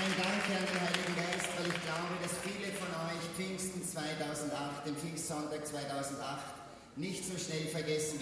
ein Danke an den Heiligen Geist, weil ich glaube, dass viele von euch Pfingsten 2008, den Pfingstsonntag 2008, nicht so schnell vergessen